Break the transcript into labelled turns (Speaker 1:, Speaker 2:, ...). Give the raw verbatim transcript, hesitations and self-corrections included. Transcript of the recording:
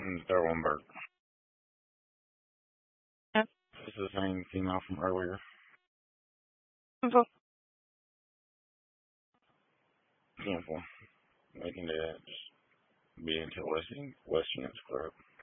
Speaker 1: and throw one bird.
Speaker 2: Yeah.
Speaker 1: This is the same female from earlier.
Speaker 2: Okay.
Speaker 1: Simple. We can do that. Just be until West West Units Club.